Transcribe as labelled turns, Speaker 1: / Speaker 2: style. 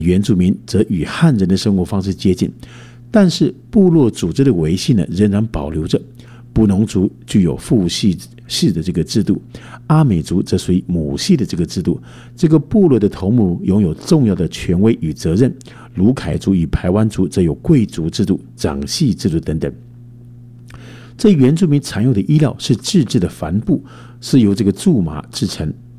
Speaker 1: 原住民则与汉人的生活方式接近，但是部落组织的维系呢，仍然保留着。布农族具有父系的这个制度，阿美族则属于母系的这个制度。这个部落的头目拥有重要的权威与责任。鲁凯族与排湾族则有贵族制度、长系制度等等。这原住民常用的衣料是自制的帆布，是由这个苎麻制成。